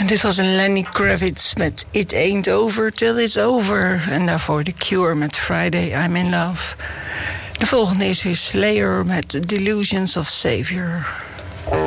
Dit was een Lenny Kravitz met It Ain't Over Till It's Over. En daarvoor The Cure met Friday I'm in Love. De volgende is weer Slayer met Delusions of Savior.